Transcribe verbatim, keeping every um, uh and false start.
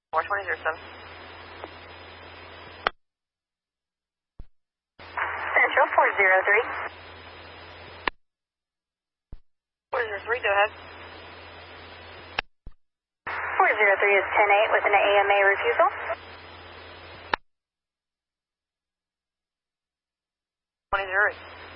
four twenty zero seven. Central four zero three. four zero three, go ahead. four zero three is ten eight with an A M A refusal. twenty zero eight.